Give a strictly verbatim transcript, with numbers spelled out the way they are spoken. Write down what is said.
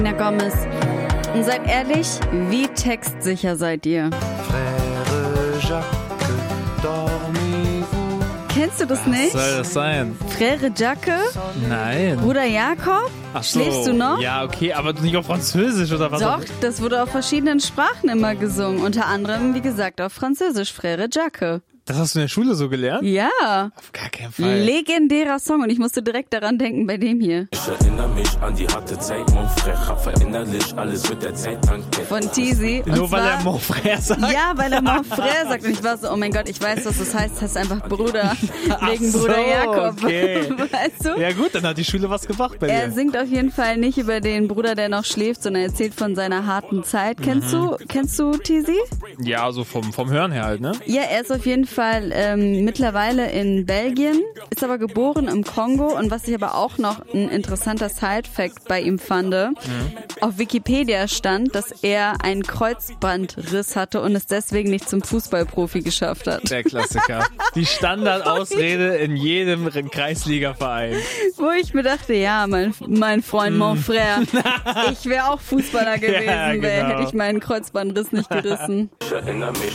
Selena Gomez. Und seid ehrlich, wie textsicher seid ihr? Frère Jacques, dormez-vous? Kennst du das nicht? Was soll das sein? Frère Jacques? Nein. Bruder Jakob? Ach so. Schläfst du noch? Ja, okay, aber nicht auf Französisch oder was? Doch, das wurde auf verschiedenen Sprachen immer gesungen. Unter anderem, wie gesagt, auf Französisch, Frère Jacques. Das hast du in der Schule so gelernt? Ja. Auf gar keinen Fall. Legendärer Song und ich musste direkt daran denken bei dem hier. Ich erinnere mich an die harte Zeit, mon frère, hab verinnerlich alles mit der Zeit danke. Von Teasy. Und Nur weil zwar, er Mon Frère sagt? Ja, weil er Mon Frère sagt. Und ich war so, oh mein Gott, ich weiß, was das heißt. Das heißt einfach Bruder. Wegen Ach so, Bruder Jakob. okay. Weißt du? Ja gut, dann hat die Schule was gebracht bei Er dir. singt auf jeden Fall nicht über den Bruder, der noch schläft, sondern erzählt von seiner harten Zeit. Kennst du, kennst du Teasy? Ja, so vom, vom Hören her halt, ne? Ja, er ist auf jeden Fall ähm, mittlerweile in Belgien, ist aber geboren im Kongo und was ich aber auch noch ein interessanter Side-Fact bei ihm fand, mhm. auf Wikipedia stand, dass er einen Kreuzbandriss hatte und es deswegen nicht zum Fußballprofi geschafft hat. Der Klassiker. Die Standardausrede in jedem Kreisligaverein. Wo ich mir dachte, ja, mein, mein Freund, mon frère, ich wäre auch Fußballer gewesen, Ja, genau. wär, hätte ich meinen Kreuzbandriss nicht gerissen. Ich erinnere mich